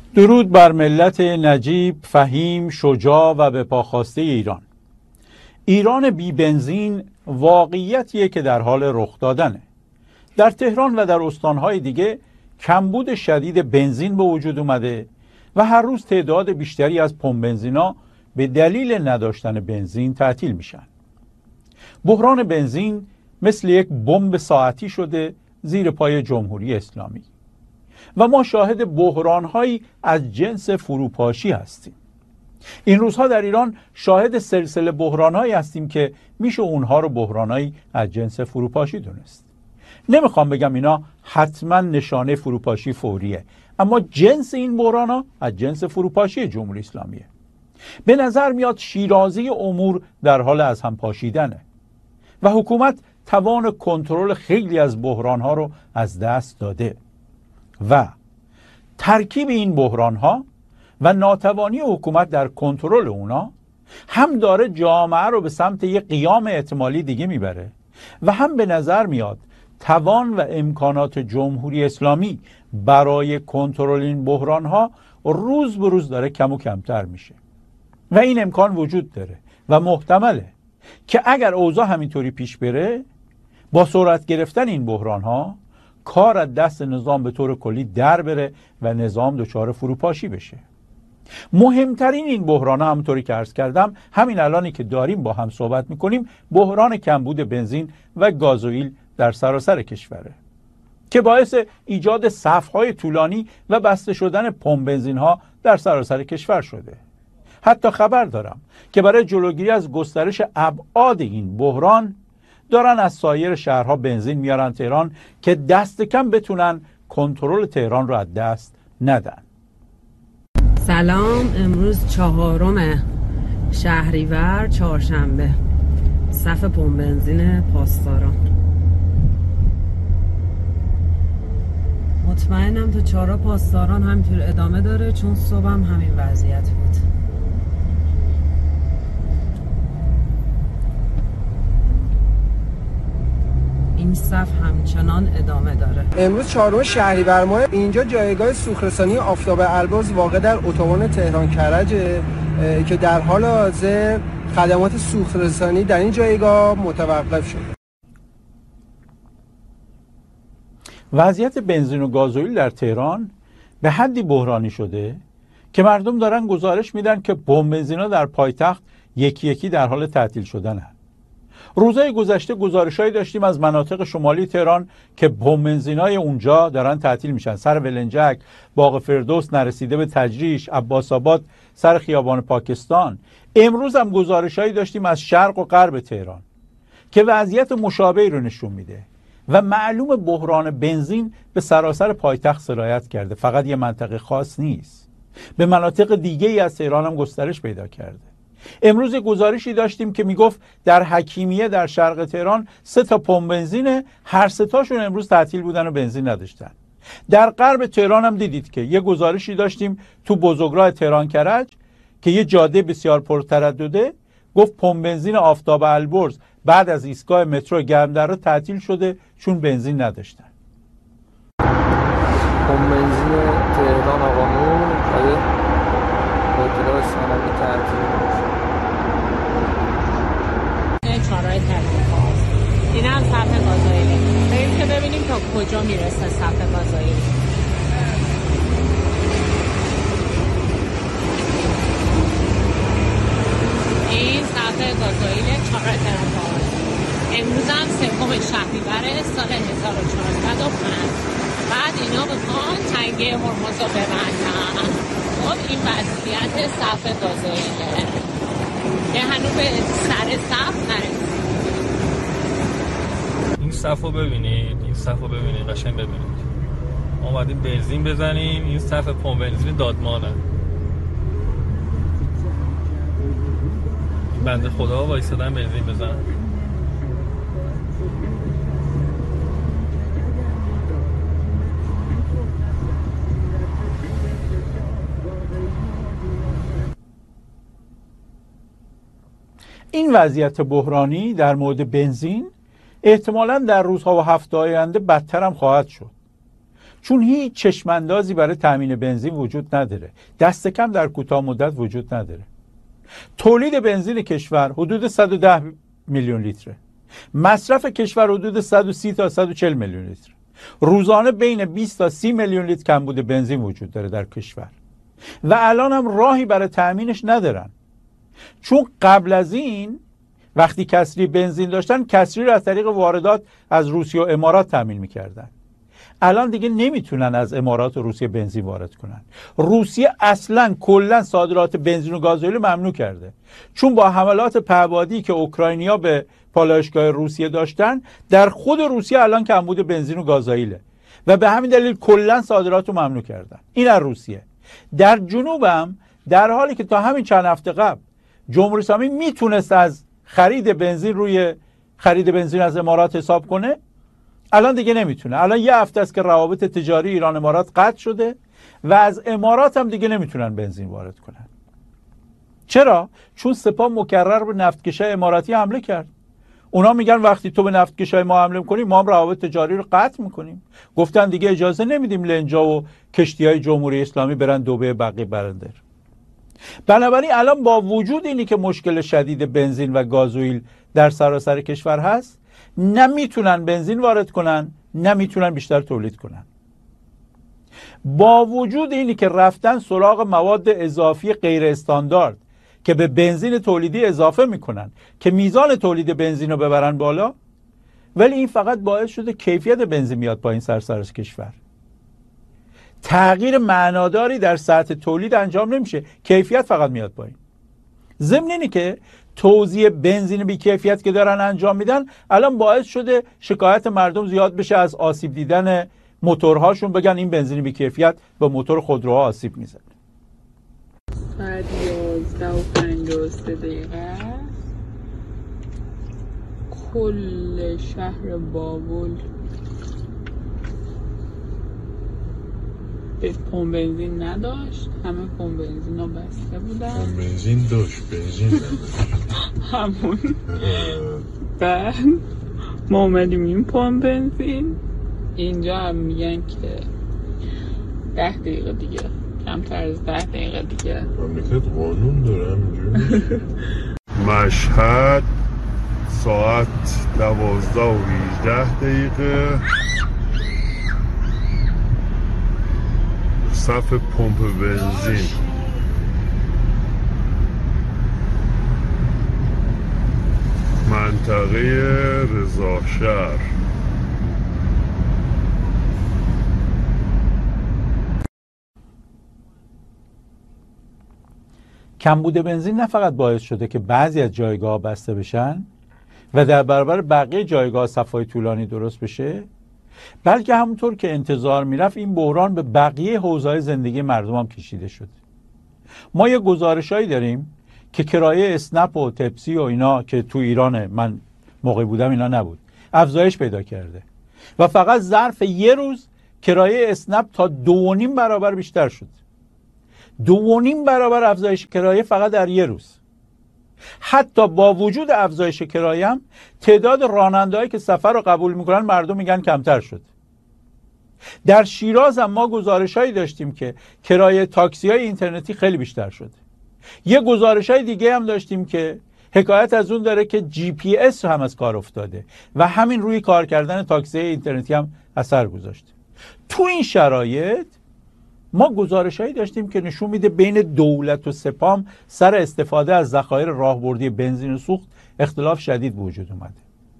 درود بر ملت نجیب، فهیم، شجاع و به پاخواسته ایران. ایران بی بنزین واقعیتیه که در حال رخ دادنه. در تهران و در استانهای دیگه کمبود شدید بنزین به وجود اومده و هر روز تعداد بیشتری از پمپ بنزینا به دلیل نداشتن بنزین تعطیل میشن. بحران بنزین مثل یک بمب ساعتی شده زیر پای جمهوری اسلامی و ما شاهد بحران‌هایی از جنس فروپاشی هستیم. این روزها در ایران شاهد سلسله بحران‌هایی هستیم که میشه اونها رو بحران‌هایی از جنس فروپاشی دونست. نمیخوام بگم اینا حتما نشانه فروپاشی فوریه، اما جنس این بحران‌ها از جنس فروپاشی جمهوری اسلامیه. به نظر میاد شیرازی امور در حال از هم پاشیدنه و حکومت توان کنترل خیلی از بحران‌ها رو از دست داده و ترکیب این بحران‌ها و ناتوانی حکومت در کنترل اونا هم داره جامعه رو به سمت یک قیام احتمالی دیگه میبره و هم به نظر میاد توان و امکانات جمهوری اسلامی برای کنترل این بحران‌ها روز به روز داره کم و کمتر میشه و این امکان وجود داره و محتمله که اگر اوضاع همینطوری پیش بره با سرعت گرفتن این بحران‌ها کار از دست نظام به طور کلی در بره و نظام دچار فروپاشی بشه. مهمترین این بحران ها همونطوری که عرض کردم همین الانی که داریم با هم صحبت میکنیم بحران کمبود بنزین و گازوئیل در سراسر کشوره که باعث ایجاد صف‌های طولانی و بسته شدن پمپ بنزین ها در سراسر کشور شده. حتی خبر دارم که برای جلوگیری از گسترش ابعاد این بحران دارن از سایر شهرها بنزین میارن تهران که دست کم بتونن کنترل تهران رو از دست ندن. سلام، امروز 4 شهریور چهارشنبه، صف پمپ بنزین پاسداران. مطمئنم تا 4 پاسداران همینطور ادامه داره چون صبحم همین وضعیت بود. این صف همچنان ادامه داره. امروز 4 شهریور ماه، اینجا جایگاه سوخت‌رسانی آفتاب البرز واقع در اتوبان تهران کرج که در حال حاضر خدمات سوخت‌رسانی در این جایگاه متوقف شده. وضعیت بنزین و گازوئیل در تهران به حدی بحرانی شده که مردم دارن گزارش میدن که پمپ بنزینا در پایتخت یکی یکی در حال تعطیل شدنن. روزهای گذشته گزارشایی داشتیم از مناطق شمالی تهران که پمپ بنزینای اونجا دارن تعطیل میشن. سر ولنجک، باغ فردوس، نرسیده به تجریش، عباس آباد، سر خیابان پاکستان. امروز هم گزارشایی داشتیم از شرق و غرب تهران که وضعیت مشابهی رو نشون میده و معلوم بحران بنزین به سراسر پایتخت سرایت کرده. فقط یه منطقه خاص نیست، به مناطق دیگه ای از تهران هم گسترش پیدا کرده. امروز گزارشی داشتیم که میگفت در حکیمیه در شرق تهران 3 پمپ بنزینه، هر 3 تاشون امروز تعطیل بودن و بنزین نداشتن. در غرب تهران هم دیدید که یه گزارشی داشتیم تو بزرگراه تهران کرج که یه جاده بسیار پرتردده، گفت پمپ بنزین آفتاب البرز بعد از ایستگاه مترو گرمدره تعطیل شده چون بنزین نداشتن. پمپ بنزین تهران آقا نور اطلاع سنبی تعطیل چهارراه تبلیغات. این هم صف گازوئیل. بریم که ببینیم تا کجا میرسه صف گازوئیل. این صف گازوئیل چهارراه تبلیغات. امروز هم 3 شهریور سال 1405. بعد اینا بخوان تنگه هرمز رو ببندن. خب این وضعیت صف گازوئیله که هنوز به سر صف نرسید. این صف رو ببینید، این صف رو ببینید، قشنگ ببینید. ما اومدیم بنزین بزنیم، این صف پمپ بنزین دادمانه. بنده خدا وایسادن بنزین بزنن. این وضعیت بحرانی در مورد بنزین احتمالاً در روزها و هفته آینده بدتر هم خواهد شد، چون هیچ چشماندازی برای تامین بنزین وجود نداره، دست کم در کوتاه مدت وجود نداره. تولید بنزین کشور حدود 110 میلیون لیتره، مصرف کشور حدود 130 تا 140 میلیون لیتر. روزانه بین 20 تا 30 میلیون لیتر کمبود بنزین وجود داره در کشور و الان هم راهی برای تأمینش ندارن، چون قبل از این وقتی کسری بنزین داشتن، کسری رو از طریق واردات از روسیه و امارات تأمین میکردن. الان دیگه نمیتونن از امارات و روسیه بنزین وارد کنن. روسیه اصلا کلا صادرات بنزین و گازوئیل ممنوع کرده، چون با حملات پهپادی که اوکراینیا به پالایشگاه روسیه داشتن، در خود روسیه الان کمبود بنزین و گازوئیله و به همین دلیل کلا صادرات رو ممنوع کردن. این از روسیه. در جنوبم در حالی که تا همین چند هفته قبل جمهوری اسلامی میتونست از خرید بنزین روی خرید بنزین از امارات حساب کنه، الان دیگه نمیتونه. الان یه هفته است که روابط تجاری ایران امارات قطع شده و از امارات هم دیگه نمیتونن بنزین وارد کنن. چرا؟ چون سپاه مکرر به نفتکشای اماراتی حمله کرد. اونا میگن وقتی تو به نفتکشای ما حمله میکنی، ما هم روابط تجاری رو قطع میکنیم. گفتن دیگه اجازه نمیدیم لنجا و کشتیهای جمهوری اسلامی برن دبی بقیه برندر. بنابراین الان با وجود اینی که مشکل شدید بنزین و گازوئیل در سراسر کشور هست، نمیتونن بنزین وارد کنن، نمیتونن بیشتر تولید کنن. با وجود اینی که رفتن سراغ مواد اضافی غیر استاندارد که به بنزین تولیدی اضافه میکنن که میزان تولید بنزین رو ببرن بالا، ولی این فقط باعث شده کیفیت بنزین میاد پایین سراسر کشور. تغییر معناداری در سطح تولید انجام نمیشه، کیفیت فقط میاد پایین. ضمن اینه که توزیع بنزین بی کیفیت که دارن انجام میدن الان باعث شده شکایت مردم زیاد بشه از آسیب دیدن موتورهاشون، بگن این بنزین بی کیفیت به موتور خودروها آسیب میزنه. ساعت 11:53 کل شهر بابل پمپ بنزین نداشت، همه پمپ بنزین ها بسته بودن. پمپ بنزین داشت، بنزین نداشت. همون بعد ما اومدیم این پمپ بنزین، اینجا هم میگن که 10 دقیقه دیگه، کمتر از 10 دقیقه دیگه. مملکت قانون داره همینجوری. مشهد ساعت 12:18 صف پمپ بنزین. منطقه رضاشهر. کمبود بنزین نه فقط باعث شده که بعضی از جایگاه بسته بشن و در برابر بقیه جایگاه صفای طولانی درست بشه، بلکه همونطور که انتظار میرفت این بحران به بقیه حوزه‌های زندگی مردم هم کشیده شد. ما یه گزارشایی داریم که کرایه اسنپ و تپسی و اینا که تو ایران من موقعی بودم اینا نبود، افزایش پیدا کرده و فقط ظرف یه روز کرایه اسنپ تا 2.5 برابر بیشتر شد. 2.5 برابر افزایش کرایه فقط در یه روز. حتی با وجود افزایش کرایه هم تعداد راننده‌هایی که سفر رو قبول میکنن مردم میگن کمتر شد. در شیراز هم ما گزارش‌هایی داشتیم که کرایه تاکسی‌های اینترنتی خیلی بیشتر شد. یه گزارش‌های دیگه هم داشتیم که حکایت از اون داره که جی پی اس هم از کار افتاده و همین روی کار کردن تاکسی اینترنتی هم اثر گذاشته. تو این شرایط ما گزارش‌هایی داشتیم که نشون میده بین دولت و سپاه سر استفاده از ذخایر راهبردی بنزین و سوخت اختلاف شدید وجود اومده.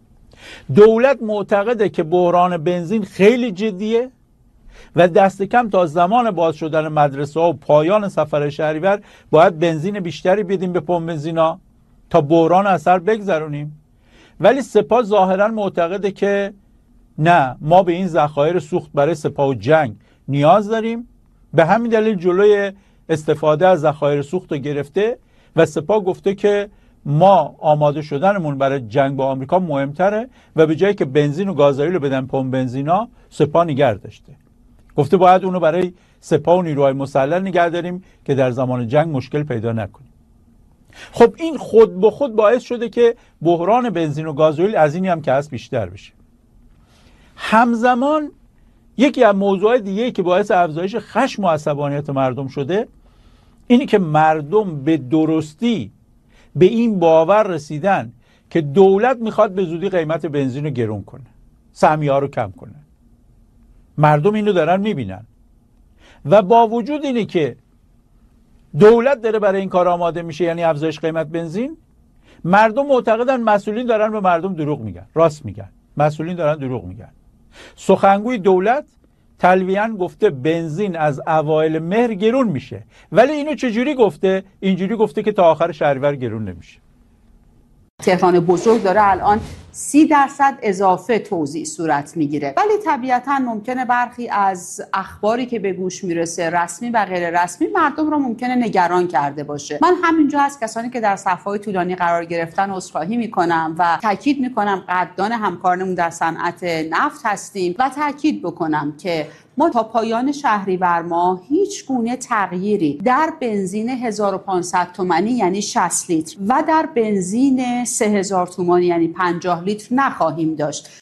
دولت معتقده که بحران بنزین خیلی جدیه و دست کم تا زمان باز شدن مدرسه ها و پایان سفر شهریور باید بنزین بیشتری بدیم به پمپ بنزینا تا بحران اثر بگذرونیم. ولی سپاه ظاهرا معتقده که نه، ما به این ذخایر سوخت برای سپاه و جنگ نیاز داریم، به همین دلیل جلوی استفاده از ذخایر سوخت رو گرفته و سپاه گفته که ما آماده شدنمون برای جنگ با آمریکا مهمتره و به جایی که بنزین و گازوئیل رو بدن پمپ بنزینا، سپاه نگه داشته. گفته باید اونو برای سپاه و نیروهای مسلح نگه داریم که در زمان جنگ مشکل پیدا نکنیم. خب این خود به خود باعث شده که بحران بنزین و گازوئیل از اینی هم که هست بیشتر بشه. همزمان یکی از موضوعات دیگه که باعث افزایش خشم و عصبانیت مردم شده اینی که مردم به درستی به این باور رسیدن که دولت میخواد به زودی قیمت بنزین رو گرون کنه، سهمیه‌ها رو کم کنه. مردم اینو دارن میبینن و با وجود اینه که دولت داره برای این کار آماده میشه، یعنی افزایش قیمت بنزین، مردم معتقدن مسئولین دارن به مردم دروغ میگن. راست میگن، مسئولین دارن دروغ میگن. سخنگوی دولت تلویحاً گفته بنزین از اوایل مهر گرون میشه، ولی اینو چجوری گفته؟ اینجوری گفته که تا آخر شهریور گرون نمیشه. تهران بزرگ داره الان 30% اضافه توزیع صورت میگیره، ولی طبیعتاً ممکنه برخی از اخباری که به گوش میرسه رسمی و غیر رسمی مردم رو ممکنه نگران کرده باشه. من همینجا از کسانی که در صف‌های طولانی قرار گرفتن عذرخواهی میکنم و تاکید میکنم قدردان همکارانمون در صنعت نفت هستیم و تاکید بکنم که ما تا پایان شهریور ماه هیچ گونه تغییری در بنزین 1500 تومانی یعنی 60 لیتر و در بنزین 3000 تومانی یعنی 50 لیتر نخواهیم داشت.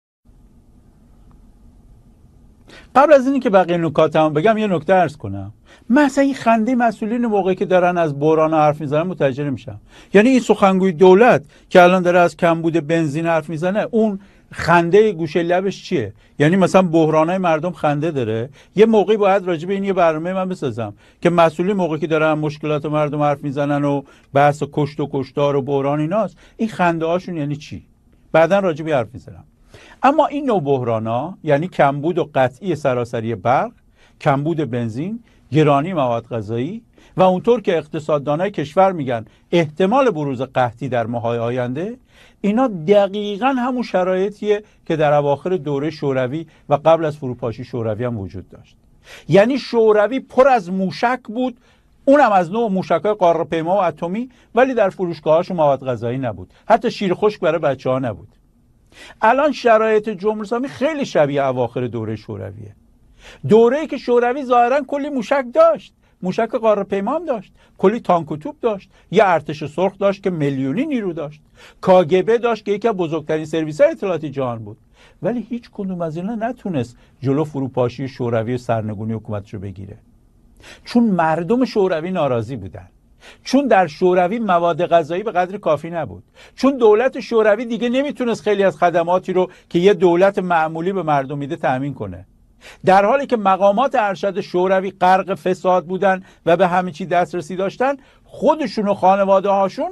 قبل از اینکه بقیه نکاتمو بگم یه نکته عرض کنم. مثلا این خنده مسئولین موقعی که دارن از بحران حرف میزنن متوجه نمیشم. یعنی این سخنگوی دولت که الان داره از کمبود بنزین حرف میزنه، اون خنده گوشه لبش چیه؟ یعنی مثلا بحرانای مردم خنده داره. یه موقعی باید راجع به این یه برنامه من بسازم که مسئولین موقعی که دارن مشکلات مردم حرف میزنن و بحث کشت و کشتار و بحران ایناست، این خنده هاشون یعنی چی؟ بعدن راجع به حرف میزنم. اما این نوع بحرانا یعنی کمبود و قطعی سراسری برق، کمبود بنزین، گرانی مواد غذایی و اونطور که اقتصاددانای کشور میگن احتمال بروز قحطی در ماه‌های آینده، اینا دقیقاً همون شرایطیه که در اواخر دوره شوروی و قبل از فروپاشی شوروی هم وجود داشت. یعنی شوروی پر از موشک بود، اونم از نوع موشک‌های قاره‌پیما و اتمی، ولی در فروشگاه‌هاش مواد غذایی نبود، حتی شیر خشک برای بچه‌ها نبود. الان شرایط جمهوری اسلامی خیلی شبیه اواخر دوره شورویه. دوره‌ای که شوروی ظاهراً کلی موشک داشت، موشک قاره‌پیما هم داشت، کلی تانک و توپ داشت، یه ارتش سرخ داشت که میلیونی نیرو داشت، کاگبه داشت که یکی از بزرگترین سرویس‌های اطلاعاتی جهان بود، ولی هیچ کدوم از اینا نتونست جلو فروپاشی شوروی و سرنگونی حکومتش رو بگیره. چون مردم شوروی ناراضی بودن، چون در شوروی مواد غذایی به قدر کافی نبود، چون دولت شوروی دیگه نمیتونست خیلی از خدماتی رو که یه دولت معمولی به مردم میده تأمین کنه. در حالی که مقامات ارشد شوروی غرق فساد بودن و به همه چی دسترسی داشتن، خودشون و خانواده هاشون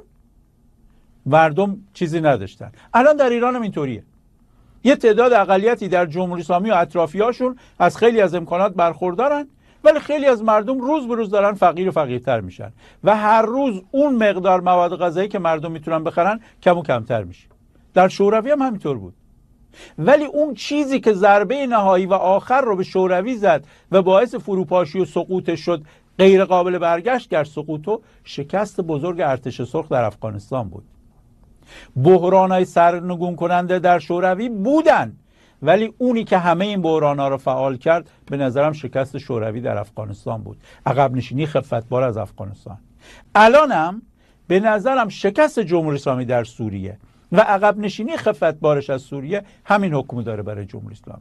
مردم چیزی نداشتن. الان در ایران هم اینطوریه. یه تعداد اقلیتی در جمهوری اسلامی و اطرافیاشون از خیلی از امکانات برخوردارن، ولی خیلی از مردم روز به روز دارن فقیر و فقیرتر میشن و هر روز اون مقدار مواد غذایی که مردم میتونن بخرن کم و کمتر میشه. در شوروی هم همینطور بود. ولی اون چیزی که ضربه نهایی و آخر رو به شوروی زد و باعث فروپاشی و سقوطش شد، غیر قابل برگشت کرد سقوط و شکست بزرگ ارتش سرخ در افغانستان بود. بحرانای سرنگون کننده در شوروی بودن، ولی اونی که همه این بحران‌ها رو فعال کرد به نظرم شکست شوروی در افغانستان بود، عقب نشینی خفتبار از افغانستان. الانم به نظرم شکست جمهوری اسلامی در سوریه و عقب نشینی خفتبارش از سوریه همین حکم داره برای جمهوری اسلامی.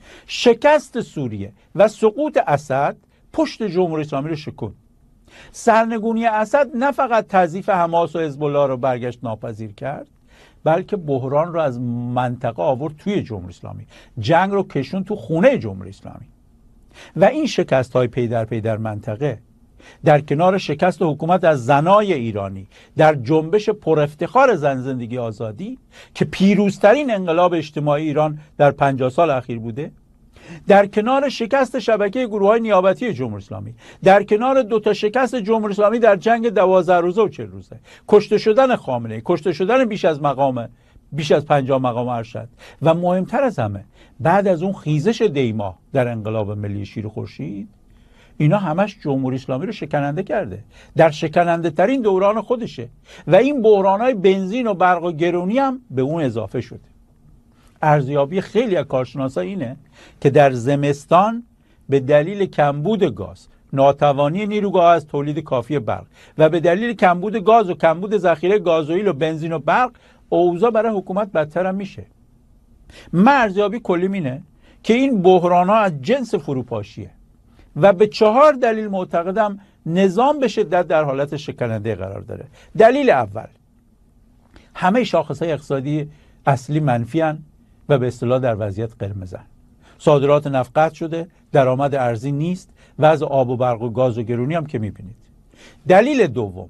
شکست سوریه و سقوط اسد پشت جمهوری اسلامی رو شکوند. سرنگونی اسد نه فقط تضعیف حماس و حزب الله رو برگشت ناپذیر کرد، بلکه بحران رو از منطقه آورد توی جمهوری اسلامی، جنگ رو کشون تو خونه جمهوری اسلامی. و این شکست های پی در منطقه در کنار شکست حکومت از زنای ایرانی در جنبش پر افتخار زن زندگی آزادی که پیروزترین انقلاب اجتماعی ایران در 50 سال اخیر بوده، در کنار شکست شبکه گروه‌های نیابتی جمهوری اسلامی، در کنار 2 شکست جمهوری اسلامی در جنگ 12 روزه و 40 روزه، کشته شدن خامنه‌ای، کشته شدن بیش از 50 مقام ارشد و مهمتر از همه بعد از اون خیزش دیما در انقلاب ملی شیر خورشید، اینا همش جمهوری اسلامی رو شکننده کرده، در شکننده ترین دوران خودشه و این بحران‌های بنزین و برق و گرونی هم به اون اضافه شده. ارزیابی خیلی از کارشناسا اینه که در زمستان به دلیل کمبود گاز، ناتوانی نیروگاه از تولید کافی برق و به دلیل کمبود گاز و کمبود ذخیره گازوئیل و بنزین و برق، اوضاع برای حکومت بدتر هم میشه. من ارزیابی کلیم اینه که این بحران ها از جنس فروپاشیه و به 4 دلیل معتقدم نظام به شدت در حالت شکننده قرار داره. دلیل اول، همه شاخصهای اقتصادی اصلی منفی‌اند و به اصطلاح در وضعیت قرمزن. صادرات نفت قطع شده، درآمد ارزی نیست، وضع آب و برق و گاز و گرونی هم که می‌بینید. دلیل دوم،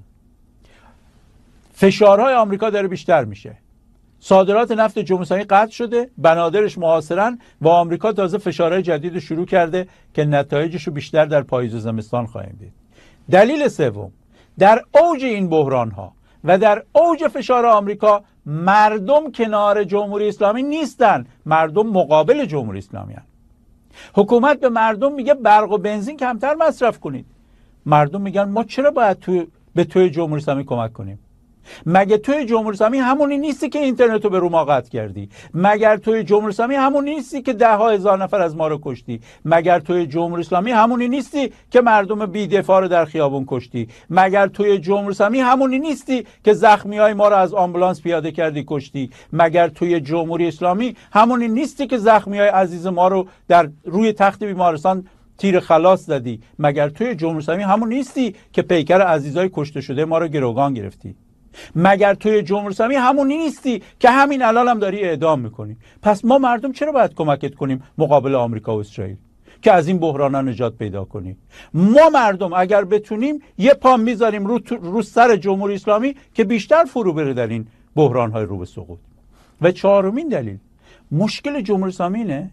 فشارهای آمریکا داره بیشتر میشه. صادرات نفت جمهوری اسلامی قطع شده، بنادرش محاصرن و آمریکا تازه فشارهای جدید شروع کرده که نتایجش رو بیشتر در پاییز و زمستان خواهیم دید. دلیل سوم، در اوج این بحران ها و در اوج فشار آمریکا مردم کنار جمهوری اسلامی نیستن، مردم مقابل جمهوری اسلامی هستند. حکومت به مردم میگه برق و بنزین کمتر مصرف کنید. مردم میگن ما چرا باید به توی جمهوری اسلامی کمک کنیم؟ مگه توی جمهوری اسلامی همونی نیستی که اینترنت رو به رو ما قطع کردی؟ مگر توی جمهوری اسلامی همونی نیستی که 10,000 نفر از ما رو کشتی؟ مگر توی جمهوری اسلامی همونی نیستی که مردم بی‌دفاع رو در خیابون کشتی؟ مگر توی جمهوری اسلامی همونی نیستی که زخمیای ما رو از آمبولانس پیاده کردی کشتی؟ مگر توی جمهوری اسلامی همونی نیستی که زخمیای عزیز ما رو در روی تخت بیمارستان تیر خلاص زدی؟ مگر توی جمهوری اسلامی همون نیستی که پیکر عزیزای کشته شده ما رو گروگان گرفتی؟ مگر توی جمهوری اسلامی همون نیستی که همین الان هم داری اعدام میکنی؟ پس ما مردم چرا باید کمکت کنیم مقابل آمریکا و اسرائیل که از این بحران ها نجات پیدا کنی؟ ما مردم اگر بتونیم یه پا میذاریم رو سر جمهوری اسلامی که بیشتر فرو بره در این بحران های رو به سقوط. و چهارمین دلیل، مشکل جمهوری اسلامی اینه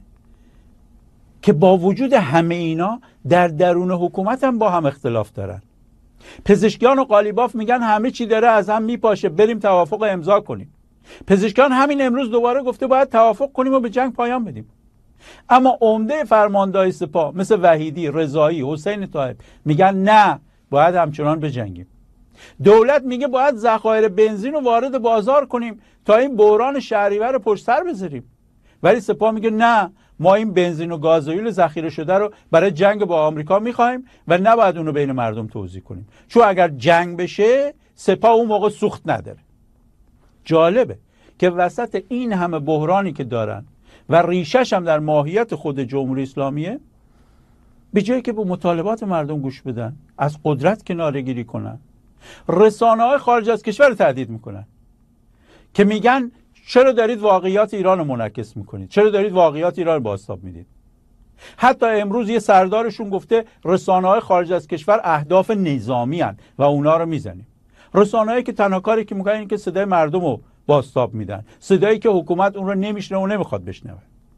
که با وجود همه اینا در درون حکومت هم با هم اختلاف دارن. پزشکیان و قالیباف میگن همه چی داره از هم میپاشه، بریم توافق امضا کنیم. پزشکیان همین امروز دوباره گفته باید توافق کنیم و به جنگ پایان بدیم. اما عمده فرماندهای سپاه مثل وحیدی، رضایی، حسین طاهر میگن نه، باید همچنان بجنگیم. دولت میگه باید ذخایر بنزین رو وارد بازار کنیم تا این بحران شهریور رو پشت سر بذاریم. ولی سپاه میگه نه، ما این بنزین و گازوئیل ذخیره شده رو برای جنگ با آمریکا میخوایم و نباید اون رو بین مردم توزیع کنیم، چون اگر جنگ بشه سپاه اون موقع سوخت نداره. جالبه که وسط این همه بحرانی که دارن و ریشش هم در ماهیت خود جمهوری اسلامیه، به جایی که به مطالبات مردم گوش بدن، از قدرت کناره‌گیری کنن، رسانه‌های خارج از کشور رو تهدید میکنن که میگن چرا دارید واقعیات ایران رو منعکس میکنید؟ چرا دارید واقعیات ایران رو بازتاب میدید؟ حتی امروز یه سردارشون گفته رسانه‌های خارج از کشور اهداف نظامی هستند و اونا رو میزنیم. رسانه‌هایی که تنها کاری که میکنن این که صدای مردم رو بازتاب میدن، صدایی که حکومت اون رو نمیشنوه و نمیخواد بشنوه.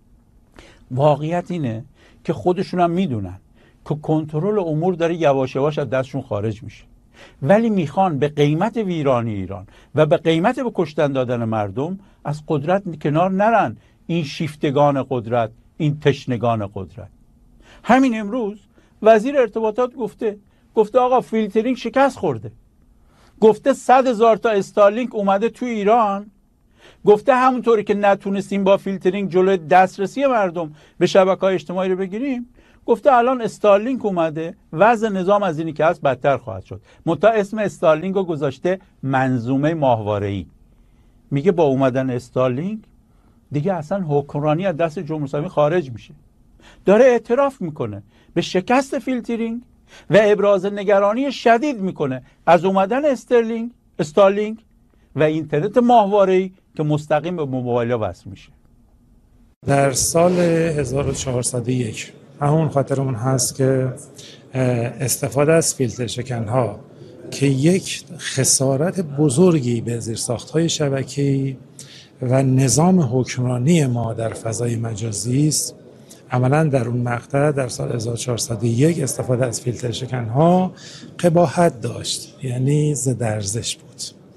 واقعیت اینه که خودشون هم میدونن که کنترل امور داره یواش یواش از دستشون خارج میشه، ولی میخوان به قیمت ویرانی ایران و به قیمت به کشتن دادن مردم از قدرت کنار نرن. این شیفتگان قدرت، این تشنگان قدرت. همین امروز وزیر ارتباطات گفته آقا فیلترینگ شکست خورده. گفته 100,000 تا استارلینک اومده تو ایران. گفته همونطوری که نتونستیم با فیلترینگ جلوی دسترسی مردم به شبکه‌های اجتماعی رو بگیریم، گفته الان استارلینک اومده، وضع نظام از اینی که هست بدتر خواهد شد. منتها اسم استارلینک رو گذاشته منظومه ماهواره‌ای. میگه با اومدن استارلینک دیگه اصلا حکمرانی از دست جمهوری اسلامی خارج میشه. داره اعتراف میکنه به شکست فیلترینگ و ابراز نگرانی شدید میکنه از اومدن استارلینک و اینترنت ماهواره‌ای که مستقیم به موبایل‌ها وصل میشه. در سال 1401 همون خاطرمون هست که استفاده از فیلتر شکن‌ها که یک خسارت بزرگی به زیرساخت‌های شبکه‌ای و نظام حکمرانی ما در فضای مجازی است، عملاً در اون مقطع در سال 1401 استفاده از فیلتر شکن‌ها قباحت داشت، یعنی ضد ارزش بود.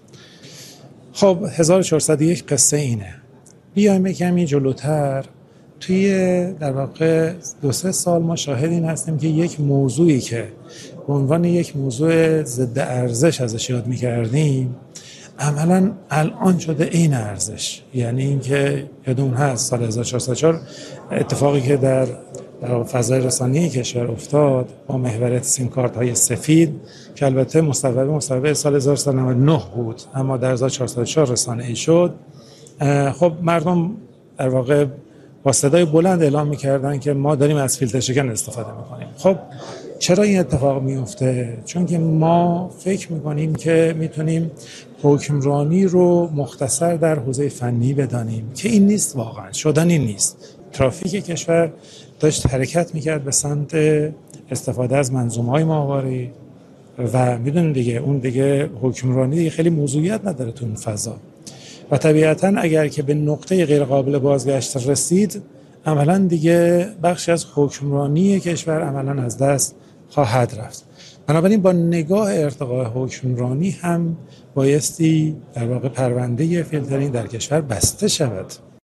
خب 1401 قصه اینه. بیایم کمی جلوتر، توی در واقع 2-3 سال ما شاهد این هستیم که یک موضوعی که به عنوان یک موضوع ضد ارزش ازش یاد می‌کردیم عملاً الان شده این ارزش. یعنی اینکه یادمون هست سال 1404 اتفاقی که در فضای رسانه‌ای کشور افتاد با محوریت سیم کارت های سفید که البته مصوبه سال 1399 بود اما در 1404 رسانه‌ای شد. خب مردم در واقع با صدای بلند اعلام میکردن که ما داریم از فیلتر شکن استفاده میکنیم. خب چرا این اتفاق میفته؟ چون که ما فکر میکنیم که میتونیم حکمرانی رو مختصر در حوزه فنی بدانیم که این نیست، واقعا شدنی نیست. ترافیک کشور داشت حرکت میکرد به سمت استفاده از منظومه‌های ماهواره‌ای و میدونیم دیگه اون دیگه حکمرانی دیگه خیلی موضوعیت نداره تو اون فضا و طبیعتاً اگر که به نقطه غیر قابل بازگشت رسید عملاً دیگه بخشی از حکمرانی کشور عملاً از دست خواهد رفت. بنابراین با نگاه ارتقاء حکمرانی هم بایستی در واقع پرونده فیلترینگ در کشور بسته شود.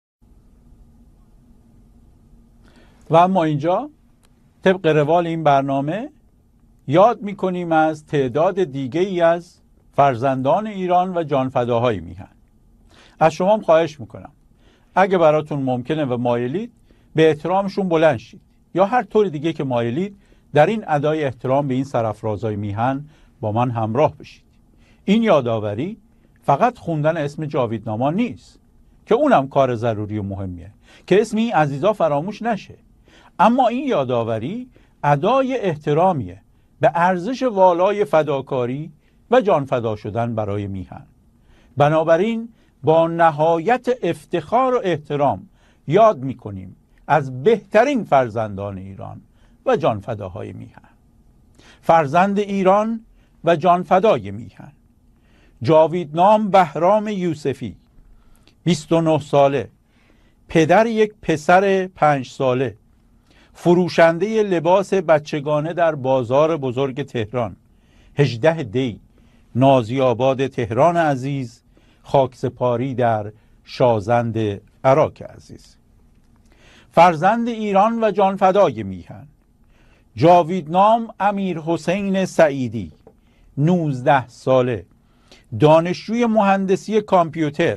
و اما اینجا طبق روال این برنامه یاد می‌کنیم از تعداد دیگه‌ای از فرزندان ایران و جانفداهای میهن. از شما هم خواهش میکنم اگه براتون ممکنه و مایلید به احترامشون بلند شید یا هر طور دیگه که مایلید در این ادای احترام به این سرافرازهای میهن با من همراه بشید. این یادآوری فقط خوندن اسم جاویدناما نیست که اونم کار ضروری و مهمیه که اسم این عزیزا فراموش نشه، اما این یادآوری ادای احترامیه به ارزش والای فداکاری و جان فدا شدن برای میهن. بنابراین با نهایت افتخار و احترام یاد میکنیم از بهترین فرزندان ایران و جانفداهای میهن. فرزند ایران و جانفدای میهن: جاویدنام بهرام یوسفی، 29 ساله، پدر یک پسر 5 ساله، فروشنده لباس بچگانه در بازار بزرگ تهران، 18 دی، نازی آباد تهران عزیز، خاکسپاری در شازند عراق عزیز. فرزند ایران و جانفدای میهن: جاویدنام امیر حسین سعیدی، 19 ساله، دانشجوی مهندسی کامپیوتر،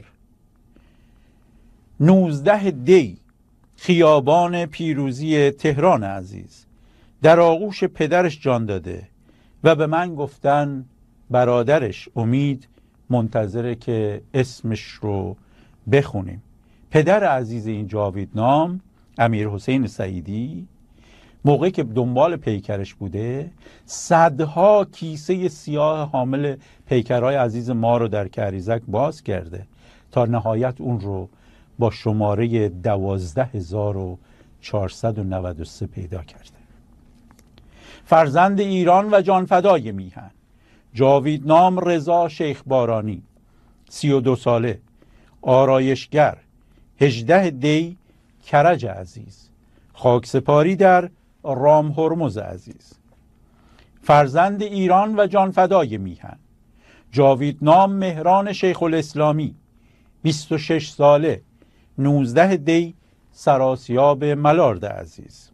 19 دی، خیابان پیروزی تهران عزیز. در آغوش پدرش جان داده و به من گفتن برادرش امید منتظره که اسمش رو بخونیم. پدر عزیز این جاویدنام امیر حسین سعیدی موقعی که دنبال پیکرش بوده صدها کیسه سیاه حامل پیکرهای عزیز ما رو در کریزک باز کرده تا نهایت اون رو با شماره 12493 پیدا کرده. فرزند ایران و جانفدای میهن: جاویدنام رضا شیخ بارانی، 32 ساله، آرایشگر، 18 دی، کرج عزیز، خاکسپاری در رام هرمز عزیز. فرزند ایران و جانفدای میهن: جاویدنام مهران شیخ الاسلامی، 26 ساله، 19 دی، سراسیاب ملارد عزیز.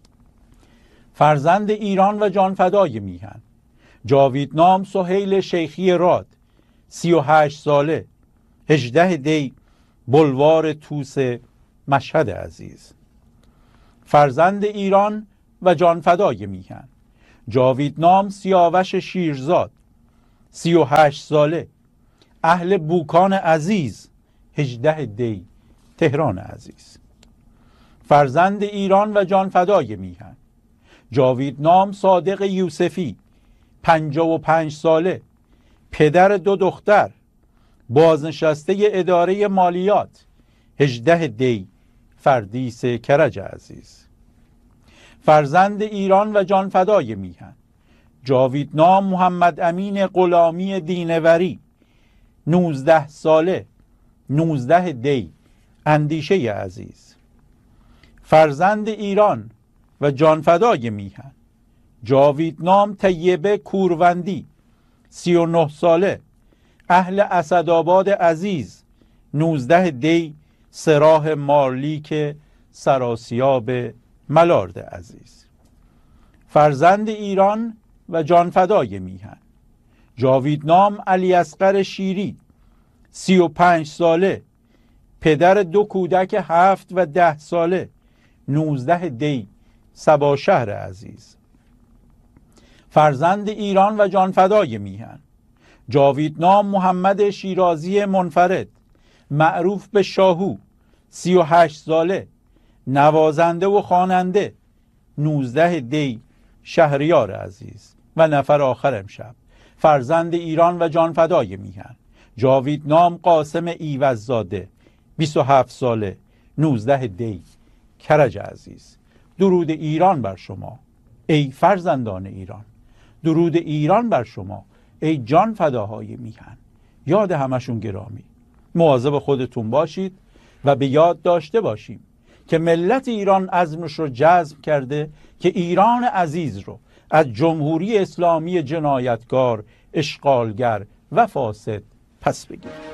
فرزند ایران و جانفدای میهن: جاویدنام سهیل شیخی راد، 38 ساله، 18 دی، بلوار توس مشهد عزیز. فرزند ایران و جانفدای میهن: جاویدنام سیاوش شیرزاد، 38 ساله، اهل بوکان عزیز، 18 دی، تهران عزیز. فرزند ایران و جانفدای میهن: جاویدنام صادق یوسفی، 55 ساله، پدر 2 دختر، بازنشسته اداره مالیات، 18 دی، فردیس کرج عزیز. فرزند ایران و جانفدای میهن: جاویدنام محمد امین غلامی دینوری، 19 ساله، 19 دی، اندیشه عزیز. فرزند ایران و جانفدای میهن: جاویدنام طیبه کوروندی، 39 ساله، اهل اسدآباد عزیز، 19 دی، سراح مارلیک سراسیاب ملارد عزیز. فرزند ایران و جانفدای میهن: جاویدنام علی اصغر شیری، 35 ساله، پدر 2 کودک 7 و 10 ساله، 19 دی، سباشهر عزیز. فرزند ایران و جانفدای میهن: جاویدنام محمد شیرازی منفرد، معروف به شاهو، 38 ساله، نوازنده و خواننده 19 دی شهریار عزیز و نفر آخر امشب فرزند ایران و جانفدای میهن جاویدنام قاسم ایوززاده 27 ساله 19 دی کرج عزیز. درود ایران بر شما ای فرزندان ایران، درود ایران بر شما ای جان فداهای میهن. یاد همشون گرامی. مواظب خودتون باشید و به یاد داشته باشیم که ملت ایران عزمش رو جزم کرده که ایران عزیز رو از جمهوری اسلامی جنایتکار، اشغالگر و فاسد پس بگیره.